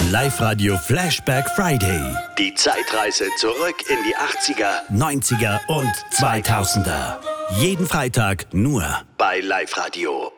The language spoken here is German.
Live-Radio Flashback Friday. Die Zeitreise zurück in die 80er, 90er und 2000er. Jeden Freitag nur bei Live-Radio.